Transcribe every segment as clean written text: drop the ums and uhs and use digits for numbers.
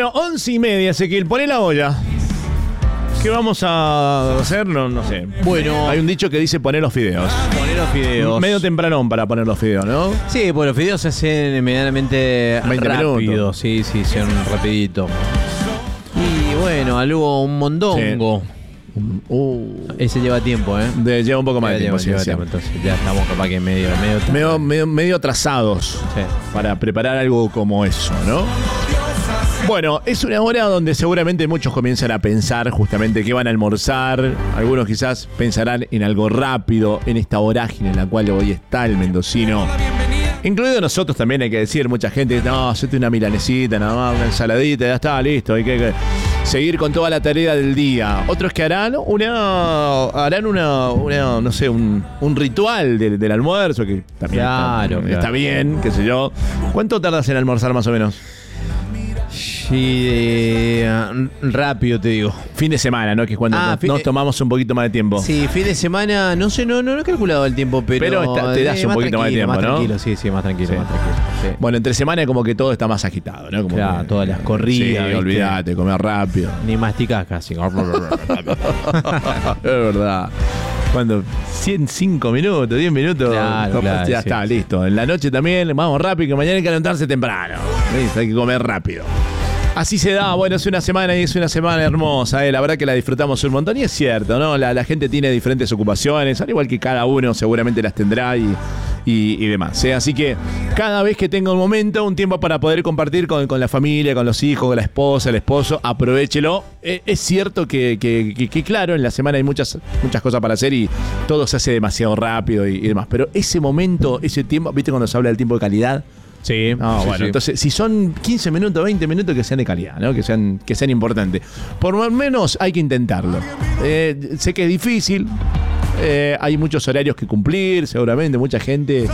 Bueno, 11:30, Ezequiel, poné la olla. ¿Qué vamos a hacer? No sé. Bueno, hay un dicho que dice poner los fideos. Poner los fideos. Medio tempranón para poner los fideos, ¿no? Sí, pues los fideos se hacen medianamente 20 rápido. minutos. Sí, son rapidito. Y bueno, algo, un mondongo. Sí. Ese lleva tiempo, ¿eh? Lleva un poco más de tiempo. Lleva tiempo, entonces ya estamos capaz que medio atrasados para preparar algo como eso, ¿no? Bueno, es una hora donde seguramente muchos comienzan a pensar justamente qué van a almorzar. Algunos quizás pensarán en algo rápido, en esta vorágine en la cual hoy está el mendocino. Incluido nosotros también, hay que decir, mucha gente, no, hacete una milanesita, nada más, una ensaladita, ya está, listo, hay que seguir con toda la tarea del día. Otros que harán no sé, un ritual del almuerzo, que también está bien, qué sé yo. ¿Cuánto tardas en almorzar más o menos? Sí, rápido te digo. Fin de semana, ¿no? Que es cuando nos tomamos un poquito más de tiempo. Sí, fin de semana, no sé, no he calculado el tiempo, pero te das un poquito más de tiempo, más ¿no? Tranquilo, sí, más tranquilo. Sí. Bueno, entre semana como que todo está más agitado, ¿no? Como claro, todas las corridas. Sí, olvídate, comer rápido. Ni masticás casi. Es verdad. Cuando 105 minutos, 10 minutos, claro, ya está, listo. En la noche también, vamos rápido, que mañana hay que levantarse temprano. ¿Ves? Hay que comer rápido. Así se da, bueno, es una semana y es una semana hermosa, la verdad que la disfrutamos un montón y es cierto, ¿no? La gente tiene diferentes ocupaciones, al igual que cada uno seguramente las tendrá y demás, Así que cada vez que tenga un momento, un tiempo para poder compartir con la familia, con los hijos, con la esposa, el esposo, aprovéchelo. Es cierto que claro, en la semana hay muchas cosas para hacer y todo se hace demasiado rápido y demás, pero ese momento, ese tiempo, ¿viste cuando se habla del tiempo de calidad? Sí. Entonces, si son 15 minutos, 20 minutos, que sean de calidad, ¿no? Que sean importantes. Por lo menos hay que intentarlo. Sé que es difícil. Hay muchos horarios que cumplir, seguramente. Mucha gente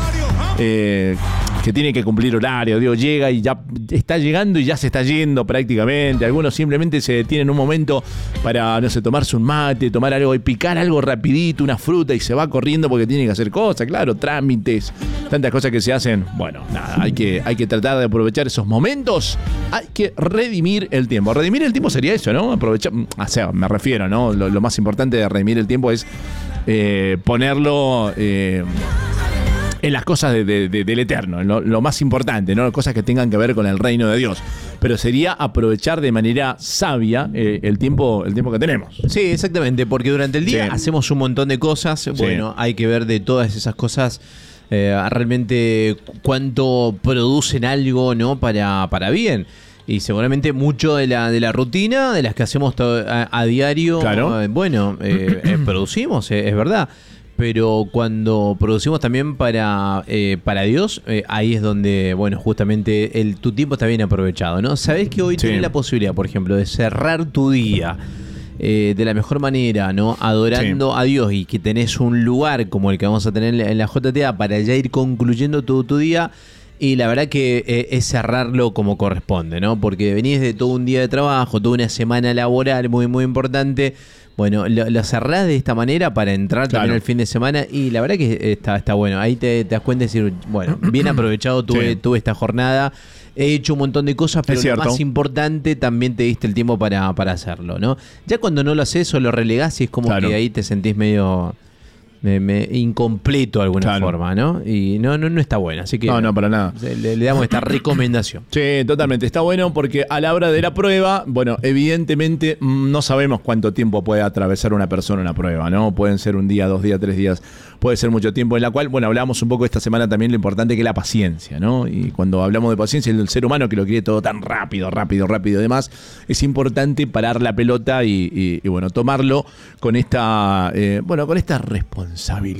que tiene que cumplir horario. Llega y ya está llegando y ya se está yendo prácticamente. Algunos simplemente se detienen un momento para, no sé, tomarse un mate, tomar algo y picar algo rapidito, una fruta y se va corriendo porque tiene que hacer cosas, claro, trámites, tantas cosas que se hacen. Bueno, nada, hay que tratar de aprovechar esos momentos. Hay que redimir el tiempo. Redimir el tiempo sería eso, ¿no? Aprovechar, o sea, me refiero, ¿no? Lo más importante de redimir el tiempo es ponerlo en las cosas del eterno, lo más importante, ¿no? Cosas que tengan que ver con el reino de Dios. Pero sería aprovechar de manera sabia el tiempo que tenemos. Sí, exactamente, porque durante el día hacemos un montón de cosas. Bueno, hay que ver de todas esas cosas realmente cuánto producen algo, ¿no? Para bien. Y seguramente mucho de la rutina, de las que hacemos a diario, claro. producimos, es verdad. Pero cuando producimos también para Dios, ahí es donde, bueno, justamente tu tiempo está bien aprovechado, ¿no? Sabés que hoy tenés la posibilidad, por ejemplo, de cerrar tu día de la mejor manera, ¿no? Adorando a Dios, y que tenés un lugar como el que vamos a tener en la JTA para ya ir concluyendo tu día. Y la verdad que es cerrarlo como corresponde, ¿no? Porque venís de todo un día de trabajo, toda una semana laboral muy, muy importante. Bueno, lo cerrás de esta manera para entrar también al fin de semana y la verdad que está bueno. Ahí te das cuenta de decir, bueno, bien aprovechado tuve esta jornada, he hecho un montón de cosas, pero lo más importante también te diste el tiempo para hacerlo, ¿no? Ya cuando no lo haces o lo relegás y es como que ahí te sentís medio incompleto de alguna forma, ¿no? Y no está bueno, así que no, para nada. Le damos esta recomendación. Sí, totalmente, está bueno porque a la hora de la prueba, bueno, evidentemente no sabemos cuánto tiempo puede atravesar una persona una prueba, ¿no? Pueden ser un día, 2 días, 3 días, puede ser mucho tiempo, en la cual, bueno, hablamos un poco esta semana también lo importante que es la paciencia, ¿no? Y cuando hablamos de paciencia, el ser humano que lo quiere todo tan rápido y demás, es importante parar la pelota y bueno, tomarlo con esta responsabilidad.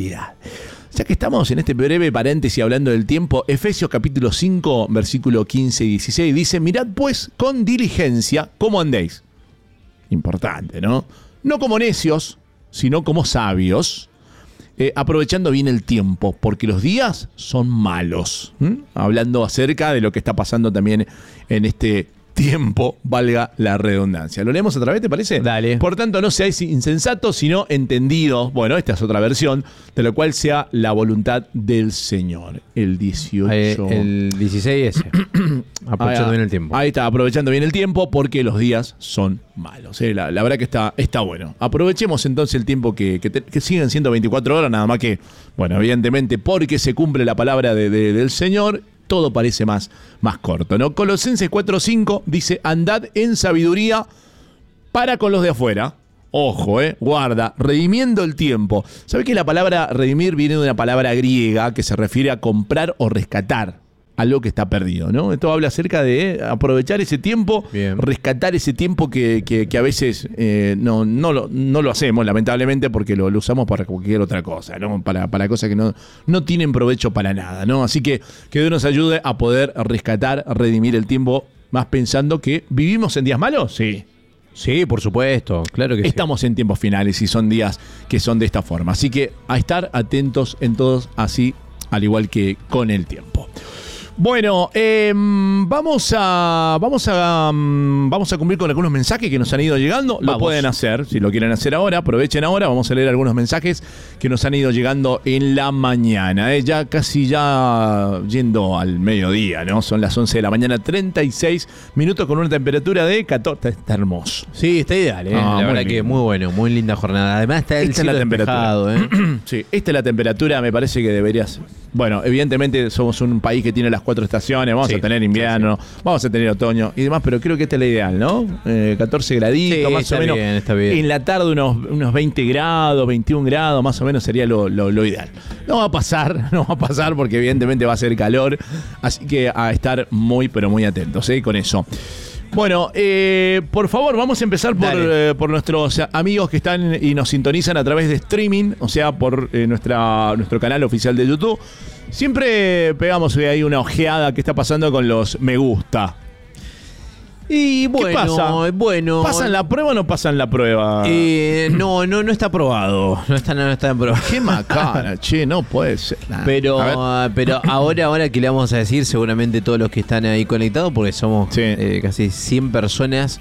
Ya que estamos en este breve paréntesis hablando del tiempo, Efesios capítulo 5, versículo 15 y 16 dice: mirad pues con diligencia cómo andéis. Importante, ¿no? No como necios, sino como sabios, aprovechando bien el tiempo, porque los días son malos. Hablando acerca de lo que está pasando también en este tiempo, valga la redundancia. ¿Lo leemos otra vez, te parece? Dale. Por tanto, no seáis insensatos, sino entendidos. Bueno, esta es otra versión, de lo cual sea la voluntad del Señor. El 18. El 16 ese. Aprovechando bien el tiempo. Ahí está, aprovechando bien el tiempo porque los días son malos. La verdad que está bueno. Aprovechemos entonces el tiempo que siguen siendo 24 horas, nada más que, bueno, evidentemente porque se cumple la palabra del Señor, todo parece más corto, ¿no? Colosenses 4:5 dice, andad en sabiduría para con los de afuera. Ojo, guarda, redimiendo el tiempo. ¿Sabe que la palabra redimir viene de una palabra griega que se refiere a comprar o rescatar algo que está perdido, ¿no? Esto habla acerca de aprovechar ese tiempo, bien, rescatar ese tiempo que a veces no lo hacemos, lamentablemente, porque lo usamos para cualquier otra cosa, ¿no? Para cosas que no tienen provecho para nada, ¿no? Así que Dios nos ayude a poder rescatar, redimir el tiempo, más pensando que vivimos en días malos, sí. Sí, por supuesto, claro que sí. Estamos en tiempos finales y son días que son de esta forma. Así que a estar atentos en todos, así, al igual que con el tiempo. Bueno, vamos a cumplir con algunos mensajes que nos han ido llegando. Lo pueden hacer, si lo quieren hacer ahora, aprovechen ahora. Vamos a leer algunos mensajes que nos han ido llegando en la mañana. Ya casi yendo al mediodía, ¿no? Son las 11 de la mañana, 36 minutos con una temperatura de 14. Está hermoso. Sí, está ideal, la verdad que muy bueno, muy linda jornada. Además está el cielo despejado, Sí, esta es la temperatura, me parece que deberías... Bueno, evidentemente somos un país que tiene las 4 estaciones, vamos a tener invierno, vamos a tener otoño y demás, pero creo que esta es la ideal, ¿no? 14 graditos, más o menos. Bien, está bien. En la tarde unos 20 grados, 21 grados, más o menos sería lo ideal. No va a pasar porque evidentemente va a ser calor, así que a estar muy, pero muy atentos, con eso. Bueno, por favor, vamos a empezar por nuestros amigos que están y nos sintonizan a través de streaming, o sea, por nuestro canal oficial de YouTube. Siempre pegamos ahí una ojeada que está pasando con los me gusta. Y bueno, ¿qué pasa? Bueno, ¿Pasan la prueba o no pasan la prueba? No está aprobado. No está aprobado. Qué macana, che, no puede ser. Nah. Pero ahora que le vamos a decir, seguramente todos los que están ahí conectados, porque somos casi 100 personas,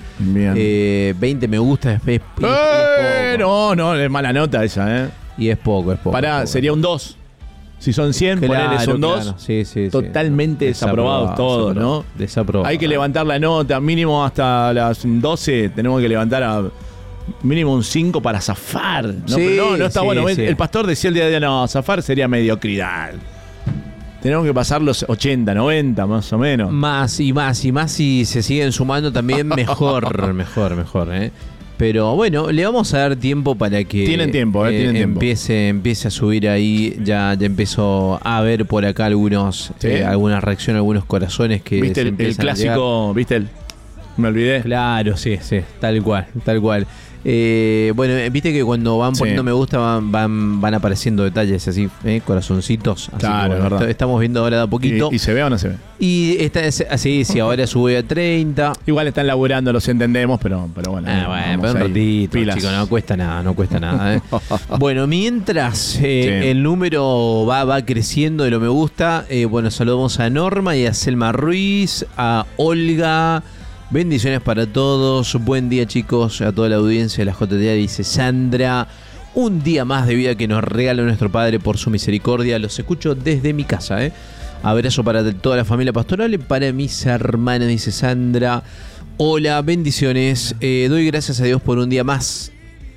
20 me gusta, es poco. No, es mala nota esa, Y es poco. Sería un 2. Si son 100, ponele son 2. Sí, totalmente desaprobados todos, ¿no? Desaprobados. Hay que levantar la nota, mínimo hasta las 12 tenemos que levantar a mínimo un 5 para zafar. No está bueno. Sí. El pastor decía el día de día, no, zafar sería mediocridad. Tenemos que pasar los 80, 90 más o menos. Más si se siguen sumando también mejor, ¿eh? Pero bueno, le vamos a dar tiempo para que tienen tiempo. Empiece a subir ahí. Ya empezó a ver por acá algunas reacciones, algunos corazones que ¿viste el clásico? ¿Viste me olvidé? Claro, sí, tal cual. Bueno, viste que cuando van poniendo me gusta van apareciendo detalles así, corazoncitos. Así claro, que, bueno, verdad. Estamos viendo ahora de a poquito. ¿Y se ve o no se ve? Y está así, ahora sube a 30. Igual están laburando, los entendemos, pero bueno. Pero un ratito, chico, no cuesta nada. Bueno, mientras el número va creciendo de lo me gusta, bueno, saludamos a Norma y a Selma Ruiz, a Olga. Bendiciones para todos, buen día chicos, a toda la audiencia de la JTA, dice Sandra. Un día más de vida que nos regala nuestro Padre por su misericordia. Los escucho desde mi casa, Abrazo para toda la familia pastoral y para mis hermanas, dice Sandra. Hola, bendiciones. Doy gracias a Dios por un día más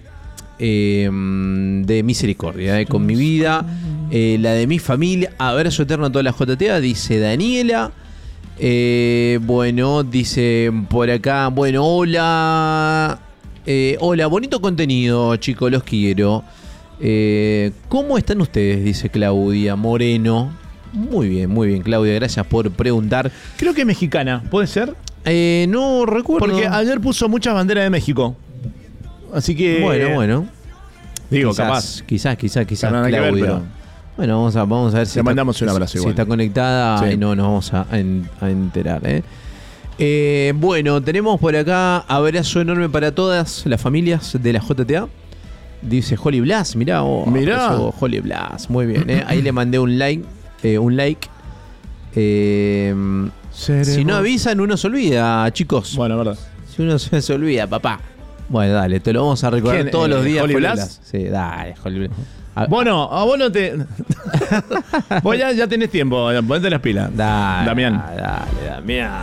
de misericordia con mi vida, la de mi familia. Abrazo eterno a toda la JTA, dice Daniela. Bueno, dice por acá, bueno, hola, bonito contenido, chicos, los quiero. ¿Cómo están ustedes? Dice Claudia Moreno. Muy bien, Claudia, gracias por preguntar. Creo que es mexicana, ¿puede ser? No recuerdo. Porque ayer puso muchas banderas de México. Así que... Bueno. Digo, quizás, Claudia. Ver, pero... Bueno, vamos a ver si le mandamos un abrazo igual. Si está conectada y no nos vamos a enterar. Bueno, tenemos por acá abrazo enorme para todas las familias de la JTA. Dice Holly Blas, mirá. Holly Blas, muy bien. Ahí le mandé un like. Si no avisan, uno se olvida, chicos. Bueno, verdad. Si uno se olvida, papá. Bueno, dale, te lo vamos a recordar ¿Quién? todos los días. ¿Holly Holly Blas? Blas. Sí, dale, Holly Blas. Bueno, a vos no te. Vos ya tenés tiempo, ponete las pilas. Dale, Damián. Damián.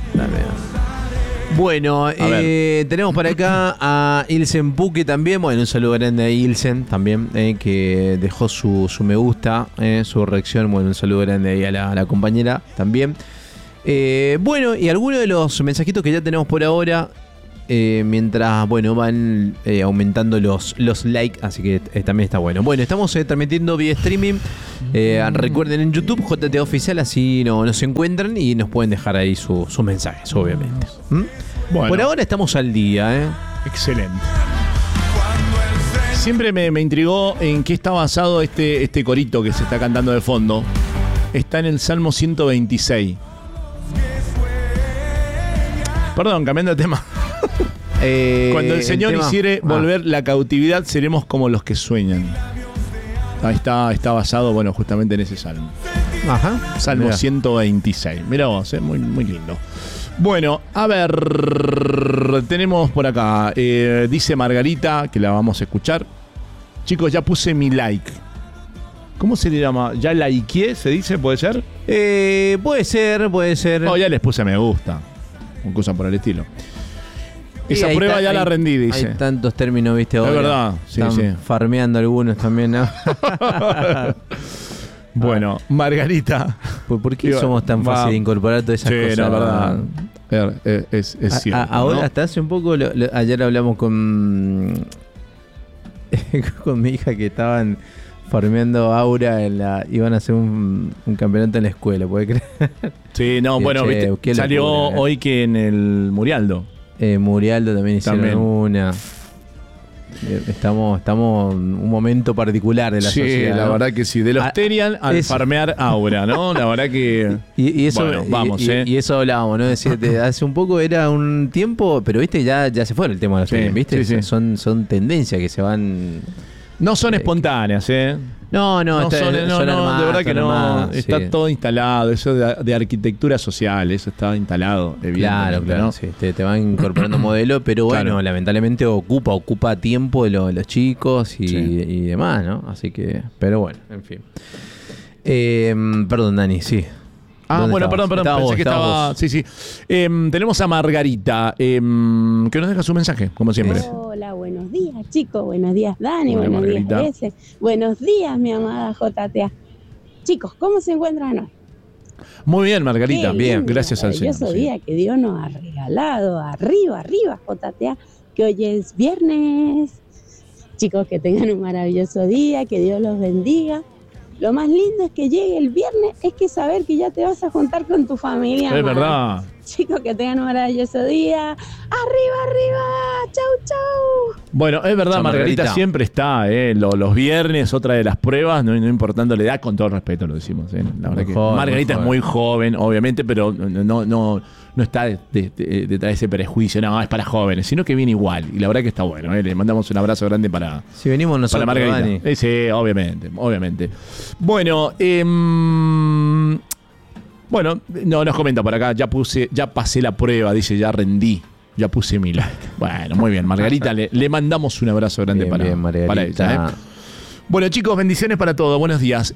Bueno, tenemos por acá a Ilsen Puque también. Bueno, un saludo grande a Ilsen también, que dejó su me gusta, su reacción. Bueno, un saludo grande ahí a la compañera también. Bueno, y algunos de los mensajitos que ya tenemos por ahora, mientras, bueno, van aumentando los likes, así que también está bueno. Bueno, estamos transmitiendo vía streaming. Recuerden en YouTube, JTA Oficial, así nos encuentran y nos pueden dejar ahí sus mensajes, obviamente. Bueno. Por ahora estamos al día, Excelente. Siempre me intrigó en qué está basado este corito que se está cantando de fondo. Está en el Salmo 126. Perdón, cambiando de tema. Cuando el Señor hiciere volver la cautividad, seremos como los que sueñan. Ahí está basado, bueno, justamente en ese salmo. Ajá. Salmo Mirá. 126. Mirá vos, muy, muy lindo. Bueno, a ver, tenemos por acá, dice Margarita, que la vamos a escuchar. Chicos, ya puse mi like. ¿Cómo se le llama? ¿Ya likeé, se dice? ¿Puede ser? Puede ser. Oh, ya les puse me gusta. O cosa por el estilo. Esa prueba ya la rendí, dice. Hay tantos términos, viste, ahora. Es verdad, sí, están sí. farmeando algunos también, ¿no? Bueno, Margarita. ¿Por qué somos tan fáciles de incorporar todas esas cosas? La verdad. Es cierto. Ahora, ¿no? hasta hace un poco, ayer hablamos con mi hija que estaban farmeando Aura, iban a hacer un campeonato en la escuela, ¿puede creer? Sí, no, bueno, viste, salió locura, hoy que en el Murialdo. Murialdo también hicieron una. Estamos en un momento particular de la sociedad. Sí, la verdad que sí. De los Terian al farmear Aura, ¿no? La verdad que. Y eso, bueno, vamos, y eso hablábamos, ¿no? Decir, hace un poco era un tiempo, pero viste, ya se fue el tema de los Terian, ¿viste? Sí. Son tendencias que se van. No son espontáneas, ¿eh? No, de verdad que no. Está todo instalado. Eso de arquitectura social, eso está instalado, evidentemente. Claro, ¿no? Sí, te van incorporando modelo, pero bueno, claro. Lamentablemente ocupa tiempo de los chicos y demás, ¿no? Así que, pero bueno, en fin. Perdón, Dani, sí. Bueno, perdón. Pensé que estaba. Sí. Tenemos a Margarita, que nos deja su mensaje, como siempre. Hola, buenos días, chicos. Buenos días, Dani. Hola, buenos Margarita. Días, Ese. Buenos días, mi amada JTA. Chicos, ¿cómo se encuentran hoy? Muy bien, Margarita. Bien, gracias al Señor. Maravilloso día que Dios nos ha regalado. Arriba, JTA, que hoy es viernes. Chicos, que tengan un maravilloso día, que Dios los bendiga. Lo más lindo es que llegue el viernes, es que saber que ya te vas a juntar con tu familia. Es verdad. Chicos, que tengan un maravilloso día. ¡Arriba! ¡Chau! Bueno, es verdad, Margarita siempre está, los viernes, otra de las pruebas, no importando la edad, con todo respeto lo decimos. La verdad que Margarita es muy joven, obviamente, pero no está detrás de ese prejuicio, no, es para jóvenes, sino que viene igual. Y la verdad que está bueno. Le mandamos un abrazo grande para, si venimos nosotros, para Margarita. Dani. Sí, obviamente. Bueno, no nos comenta por acá, ya pasé la prueba, dice, ya rendí, ya puse mi like. Bueno, muy bien, Margarita, le mandamos un abrazo grande para ella. Bueno, chicos, bendiciones para todos, buenos días.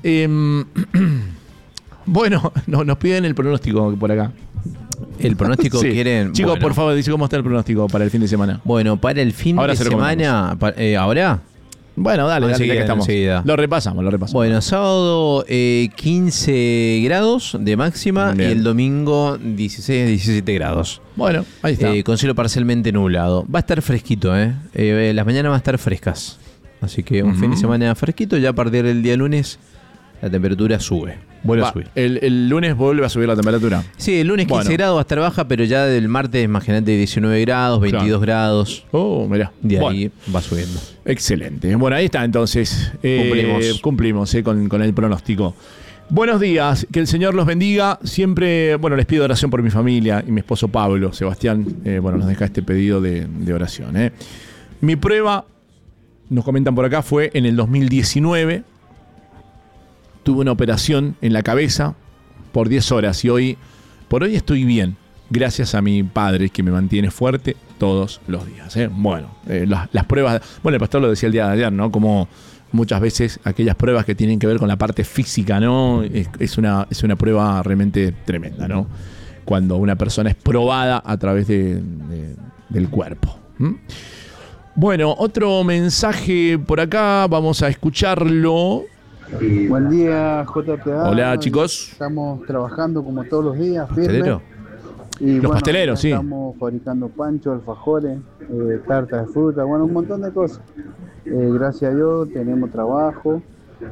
Bueno, nos piden el pronóstico por acá. El pronóstico quieren. Chicos, por favor, dice cómo está el pronóstico para el fin de semana. Bueno, para el fin de semana. ¿Ahora? Bueno, dale, ya que estamos. Lo repasamos. Bueno, sábado 15 grados de máxima y el domingo 16-17 grados. Bueno, ahí está. Con cielo parcialmente nublado. Va a estar fresquito, las mañanas van a estar frescas. Así que un fin de semana fresquito. Ya a partir del día lunes la temperatura sube. Vuelve a subir. El lunes vuelve a subir la temperatura. Sí, el lunes 15 grados va a estar baja, pero ya del martes, imagínate, 19 grados, 22 grados. Oh, mirá. De ahí va subiendo. Excelente. Bueno, ahí está entonces. Cumplimos con el pronóstico. Buenos días, que el Señor los bendiga. Siempre, les pido oración por mi familia y mi esposo Pablo. Sebastián, nos deja este pedido de oración. Mi prueba, nos comentan por acá, fue en el 2019. Tuve una operación en la cabeza por 10 horas y hoy Por hoy estoy bien, gracias a mi padre que me mantiene fuerte todos los días. Bueno, las pruebas, bueno, el pastor lo decía el día de ayer, ¿no? Como muchas veces aquellas pruebas que tienen que ver con la parte física, ¿no? Es una prueba realmente tremenda, ¿no? Cuando una persona es probada a través del cuerpo. Bueno, otro mensaje por acá, vamos a escucharlo. Buen día, JTA. Hola, chicos. Estamos trabajando como todos los días, firme. ¿Pastelero? Y Los pasteleros, sí. Estamos fabricando panchos, alfajores, tartas de fruta, bueno, un montón de cosas. Gracias a Dios tenemos trabajo.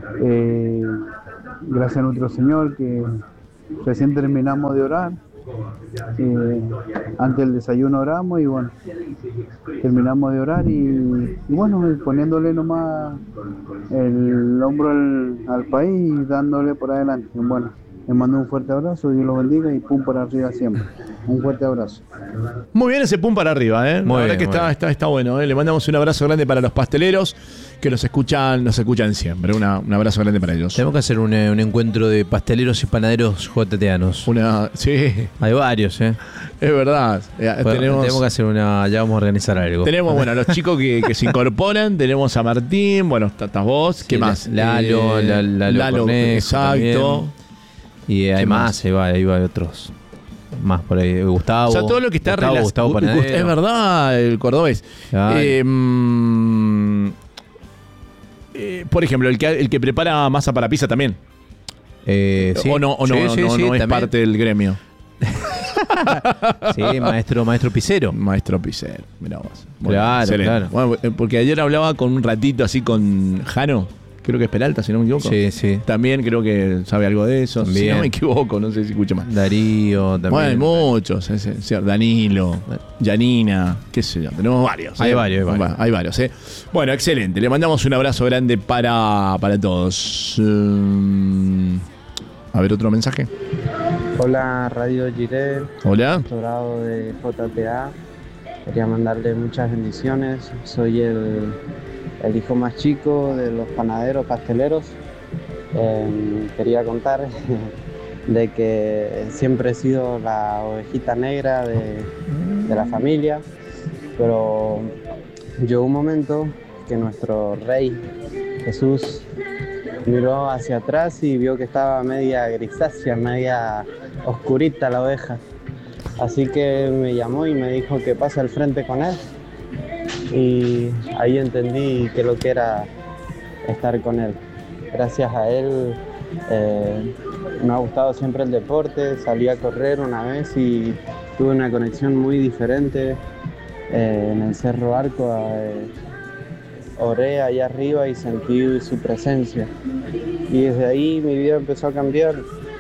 Gracias a nuestro Señor que recién terminamos de orar. Antes del desayuno oramos y bueno, terminamos de orar y bueno, poniéndole nomás el hombro al país y dándole por adelante. Bueno, les mando un fuerte abrazo, Dios los bendiga y pum para arriba siempre. Un fuerte abrazo. Muy bien ese pum para arriba, ¿eh? Muy La verdad bien, que está bueno, ¿eh? Le mandamos un abrazo grande para los pasteleros que nos escuchan siempre. Un abrazo grande para ellos. Tenemos que hacer un encuentro de pasteleros y panaderos JTanos. Sí, Hay varios, ¿eh? es verdad. Tenemos que hacer ya vamos a organizar algo. Tenemos, bueno, a los chicos que se incorporan. Tenemos a Martín, bueno, estás vos. Sí, ¿Qué más? Lalo Cornejo exacto. también. Y hay más, ahí va otros. Más por ahí. Gustavo. O sea, todo lo que está Gustavo Panadero. Es verdad, el cordobés. Por ejemplo, el que prepara masa para pizza también. Sí. No es también. parte del gremio. Sí, maestro pisero. Maestro Picero, mirá vos. Bueno, Claro, excelente. claro. Bueno, porque ayer hablaba con un ratito así con Jano, creo que es Peralta, si no me equivoco. Sí. También creo que sabe algo de eso. También. Si no me equivoco, no sé si escucho mal. Darío también. Bueno, hay muchos, Danilo, Yanina, qué sé yo, tenemos varios. Hay varios. Hay varios, Bueno, excelente, le mandamos un abrazo grande para todos. A ver, otro mensaje. Hola, Radio Girel, Hola. doctorado de JTA. Quería mandarle muchas bendiciones. Soy el hijo más chico de los panaderos pasteleros. Quería contar de que siempre he sido la ovejita negra de la familia, pero llegó un momento que nuestro rey Jesús miró hacia atrás y vio que estaba media grisácea, media oscurita la oveja. Así que me llamó y me dijo que pase al frente con él. Y ahí entendí que lo que era estar con él. Gracias a él me ha gustado siempre el deporte. Salí a correr una vez y tuve una conexión muy diferente en el Cerro Arco. Oré allá arriba y sentí su presencia. Y desde ahí mi vida empezó a cambiar.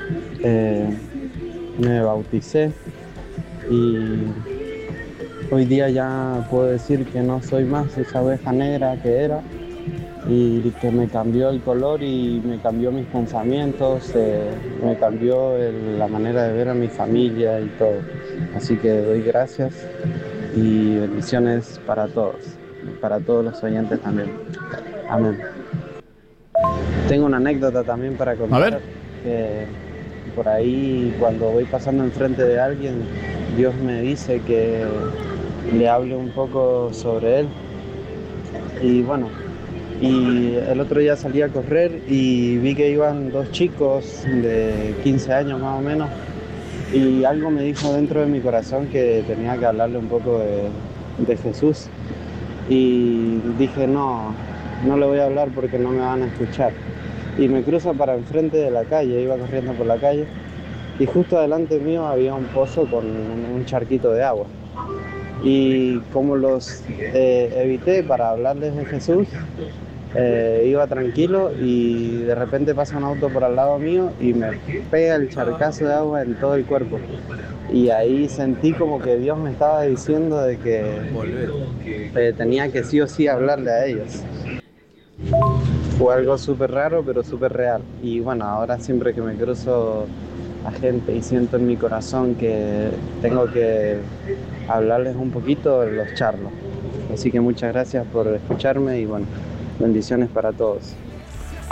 Me bauticé y hoy día ya puedo decir que no soy más esa oveja negra que era y que me cambió el color y me cambió mis pensamientos, me cambió la manera de ver a mi familia y todo. Así que doy gracias y bendiciones para todos los oyentes también. Amén. Tengo una anécdota también para contar. A ver. Que por ahí cuando voy pasando enfrente de alguien, Dios me dice que le hable un poco sobre él. Y bueno, y el otro día salí a correr y vi que iban dos chicos de 15 años más o menos y algo me dijo dentro de mi corazón que tenía que hablarle un poco de Jesús. Y dije, no le voy a hablar porque no me van a escuchar. Y me cruzo para enfrente de la calle, iba corriendo por la calle y justo adelante mío había un pozo con un charquito de agua. Y como los evité para hablarles de Jesús, iba tranquilo y de repente pasa un auto por al lado mío y me pega el charcazo de agua en todo el cuerpo. Y ahí sentí como que Dios me estaba diciendo de que tenía que sí o sí hablarle a ellos. Fue algo súper raro, pero súper real. Y bueno, ahora siempre que me cruzo a gente y siento en mi corazón que tengo que hablarles un poquito, los charlo. Así que muchas gracias por escucharme y bueno, bendiciones para todos.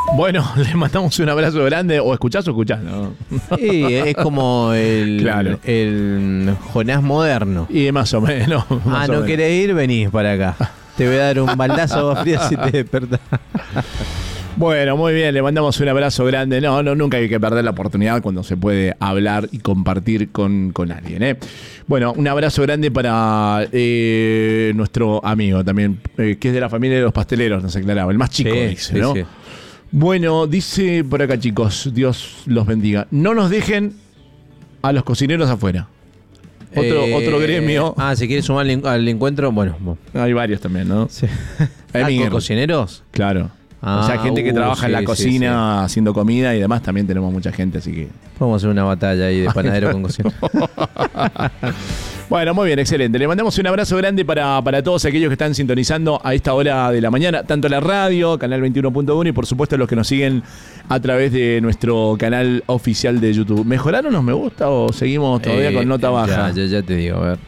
Bueno, le mandamos un abrazo grande. ¿O escuchás o escuchás? ¿No? Sí, es como Claro. el Jonás moderno. Y más o menos. más o ¿no menos. querés ir? Venís para acá. Te voy a dar un baldazo de agua fría si te despertás. Bueno, muy bien, le mandamos un abrazo grande. No, nunca hay que perder la oportunidad cuando se puede hablar y compartir con alguien, ¿eh? Bueno, un abrazo grande para nuestro amigo también, que es de la familia de los pasteleros, nos aclaraba, el más chico, Sí, dice, sí, ¿no? sí. Bueno, dice por acá, chicos, Dios los bendiga. No nos dejen a los cocineros afuera. Otro gremio. Si quieres sumar al encuentro, bueno. Hay varios también, ¿no? Sí. Hay ¿Con cocineros? Claro. O sea, gente que trabaja en la cocina haciendo comida y demás, también tenemos mucha gente, así que... Vamos a hacer una batalla ahí de panadero con cocinero. Bueno, muy bien, excelente. Le mandamos un abrazo grande para todos aquellos que están sintonizando a esta hora de la mañana, tanto la radio, Canal 21.1 y por supuesto los que nos siguen a través de nuestro canal oficial de YouTube. ¿Mejoraron los me gusta o seguimos todavía con nota baja? Ya te digo, a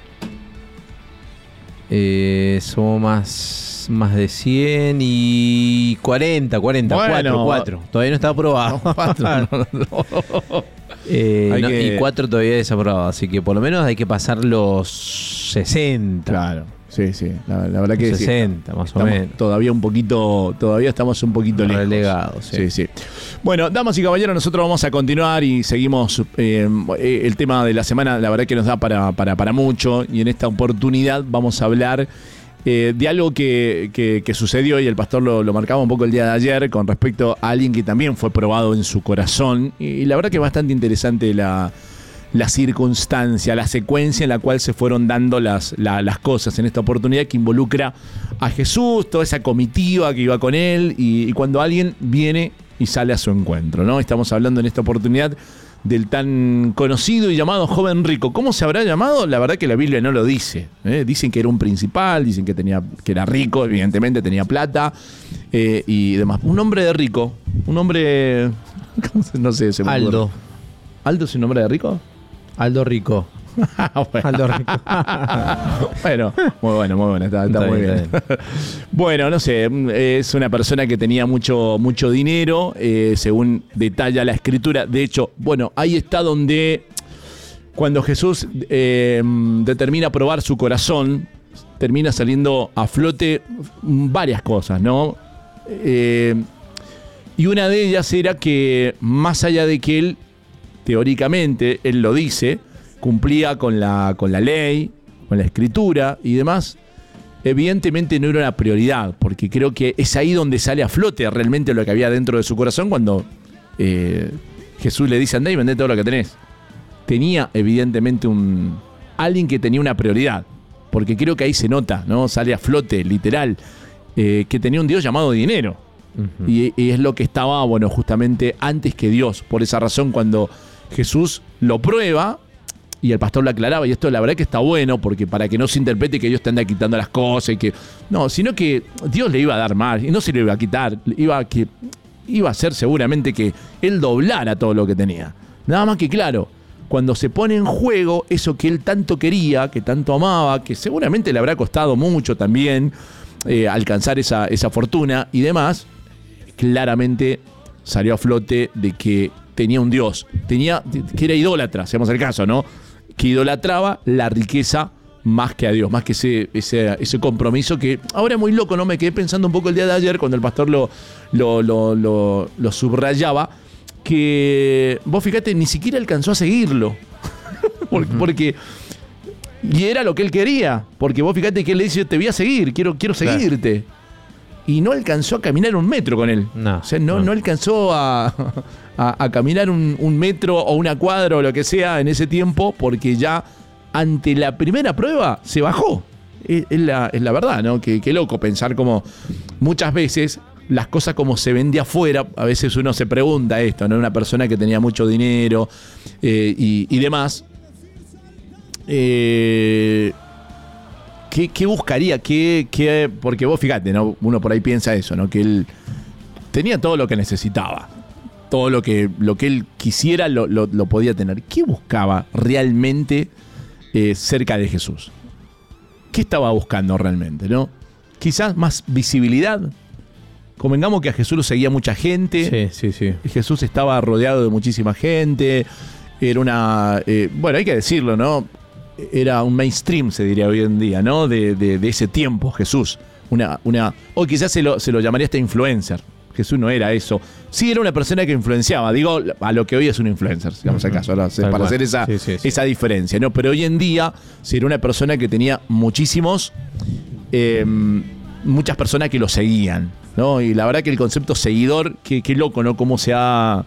ver. Somos más de 100 y 40, Bueno. 4. Todavía no está aprobado. Y 4 todavía desaprobado, así que por lo menos hay que pasar los 60. Claro, sí. La verdad que 60, sí, más o menos. Todavía estamos un poquito lejos. Relegados, sí. Bueno, damas y caballeros, nosotros vamos a continuar y seguimos el tema de la semana. La verdad que nos da para mucho y en esta oportunidad vamos a hablar de algo que sucedió y el pastor lo marcaba un poco el día de ayer con respecto a alguien que también fue probado en su corazón y la verdad que es bastante interesante la circunstancia, la secuencia en la cual se fueron dando las cosas en esta oportunidad que involucra a Jesús, toda esa comitiva que iba con él y cuando alguien viene y sale a su encuentro, ¿no? Estamos hablando en esta oportunidad del tan conocido y llamado joven rico. ¿Cómo se habrá llamado? La verdad que la Biblia no lo dice. Dicen que era un principal, dicen que era rico, evidentemente tenía plata y demás. Un hombre de rico, un hombre... no sé, se me ocurre. Aldo. ¿Aldo es un nombre de rico? Aldo Rico. Aldo Rico. Bueno, muy bueno, está muy bien. Bueno, no sé, es una persona que tenía mucho dinero, según detalla la escritura. De hecho, bueno, ahí está donde cuando Jesús determina probar su corazón, termina saliendo a flote varias cosas, ¿no? Y una de ellas era que más allá de que él, teóricamente, él lo dice, cumplía con la ley, con la escritura y demás, evidentemente no era una prioridad, porque creo que es ahí donde sale a flote realmente lo que había dentro de su corazón cuando Jesús le dice, andá y vendé todo lo que tenés. Tenía evidentemente alguien que tenía una prioridad, porque creo que ahí se nota, ¿no? Sale a flote, literal, que tenía un Dios llamado dinero. Uh-huh. Y es lo que estaba, bueno, justamente antes que Dios. Por esa razón, cuando Jesús lo prueba, y el pastor lo aclaraba, y esto la verdad que está bueno, porque para que no se interprete que Dios te anda quitando las cosas, y que no, sino que Dios le iba a dar más, y no se le iba a quitar, iba a hacer seguramente que él doblara todo lo que tenía. Nada más que claro, cuando se pone en juego eso que él tanto quería, que tanto amaba, que seguramente le habrá costado mucho también alcanzar esa fortuna y demás, claramente salió a flote de que tenía un Dios, que era idólatra, seamos el caso, ¿no? Que idolatraba la riqueza más que a Dios, más que ese compromiso que ahora es muy loco, ¿no? Me quedé pensando un poco el día de ayer cuando el pastor lo subrayaba, que vos fíjate, ni siquiera alcanzó a seguirlo, porque y era lo que él quería, porque vos fíjate que él le dice, te voy a seguir, quiero seguirte. Y no alcanzó a caminar un metro con él. No, o sea, no alcanzó a caminar un metro o una cuadra o lo que sea en ese tiempo, porque ya ante la primera prueba se bajó. Es la verdad, ¿no? Qué loco pensar como muchas veces las cosas como se ven de afuera. A veces uno se pregunta esto, ¿no? Una persona que tenía mucho dinero y demás. ¿Qué buscaría? Porque vos fíjate, ¿no? Uno por ahí piensa eso, ¿no? Que él tenía todo lo que necesitaba. Todo lo que él quisiera lo podía tener. ¿Qué buscaba realmente cerca de Jesús? ¿Qué estaba buscando realmente, no? Quizás más visibilidad. convengamos que a Jesús lo seguía mucha gente. Sí. Jesús estaba rodeado de muchísima gente. Era una... bueno, hay que decirlo, ¿no? Era un mainstream, se diría hoy en día, ¿no? De ese tiempo, Jesús. Hoy quizás se lo llamaría hasta influencer. Jesús no era eso. Sí era una persona que influenciaba. Digo, a lo que hoy es un influencer, digamos acaso, para hacer esa diferencia, ¿no? Pero hoy en día, sí era una persona que tenía muchísimas personas que lo seguían, ¿no? Y la verdad que el concepto seguidor, qué loco, ¿no? Cómo se ha...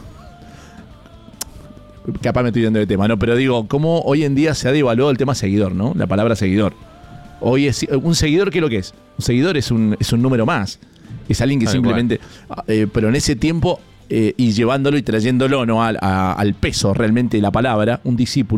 Capaz me estoy yendo de tema, ¿no? Pero digo, cómo hoy en día se ha devaluado el tema seguidor, ¿no? La palabra seguidor. Hoy es un seguidor, ¿qué es lo que es? Un seguidor es un número más. Es alguien que simplemente... pero en ese tiempo, y llevándolo y trayéndolo, ¿no? Al peso realmente de la palabra, un discípulo